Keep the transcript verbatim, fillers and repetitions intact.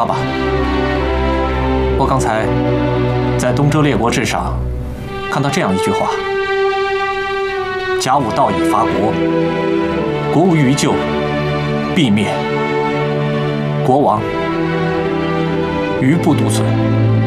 他吧。我刚才在东周列国志上看到这样一句话：甲午道以伐国，国无于救，必灭；国亡，余不独存。